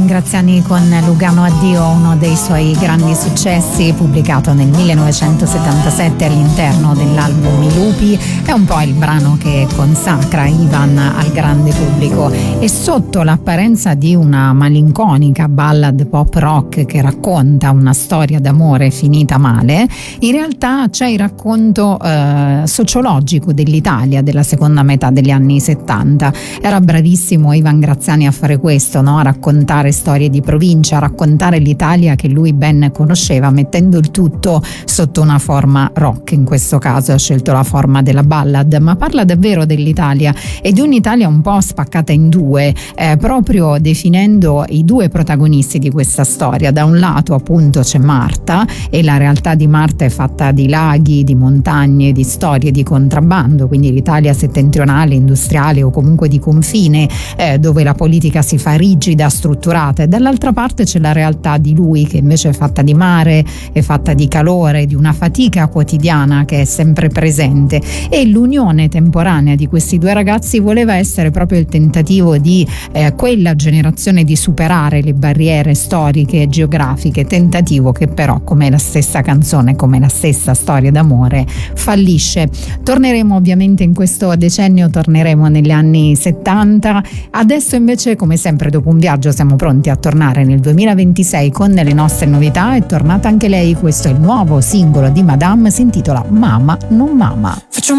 Graziani con Lugano Addio, uno dei suoi grandi successi, pubblicato nel 1977 all'interno dell'album I Lupi. È un po' il brano che consacra Ivan al grande pubblico, e sotto l'apparenza di una malinconica ballad pop rock che racconta una storia d'amore finita male, in realtà c'è il racconto sociologico dell'Italia della seconda metà degli anni 70. Era bravissimo Ivan Graziani a fare questo, no? A raccontare storie di provincia, a raccontare l'Italia che lui ben conosceva, mettendo il tutto sotto una forma rock. In questo caso ha scelto la forma della ballad, ma parla davvero dell'Italia e di un'Italia un po' spaccata in due, proprio definendo i due protagonisti di questa storia. Da un lato appunto c'è Marta, e la realtà di Marta è fatta di laghi, di montagne, di storie di contrabbando, quindi l'Italia settentrionale, industriale o comunque di confine, dove la politica si fa rigida, strutturata, e dall'altra parte c'è la realtà di lui che invece è fatta di mare, è fatta di calore, di una fatica quotidiana che è sempre presente. E l'unione temporanea di questi due ragazzi voleva essere proprio il tentativo di quella generazione di superare le barriere storiche e geografiche, tentativo che però, come la stessa canzone, come la stessa storia d'amore, fallisce. Torneremo ovviamente in questo decennio, torneremo negli anni 70. Adesso invece, come sempre, dopo un viaggio siamo pronti a tornare nel 2026 con le nostre novità. È tornata anche lei, questo è il nuovo singolo di Madame, si intitola Mama non Mama. Faccio